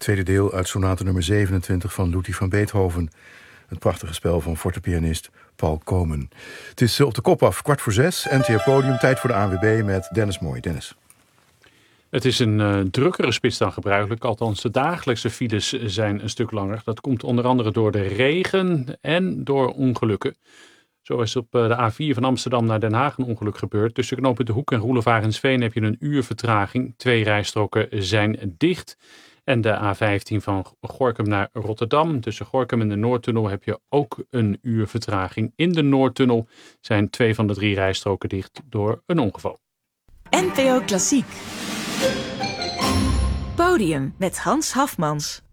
tweede deel uit sonate nummer 27 van Ludwig van Beethoven. Het prachtige spel van fortepianist Paul Komen. Het is op de kop af, 5:15, NTR Podium. Tijd voor de ANWB met Dennis Mooi. Dennis. Het is een drukkere spits dan gebruikelijk. Althans, de dagelijkse files zijn een stuk langer. Dat komt onder andere door de regen en door ongelukken. Zo is op de A4 van Amsterdam naar Den Haag een ongeluk gebeurd. Tussen knooppunt De Hoek en Roelevarensveen heb je een uur vertraging. 2 rijstroken zijn dicht. En de A15 van Gorinchem naar Rotterdam. Tussen Gorinchem en de Noordtunnel heb je ook een uur vertraging. In de Noordtunnel zijn 2 van de 3 rijstroken dicht door een ongeval. NPO Klassiek. Podium met Hans Hafmans.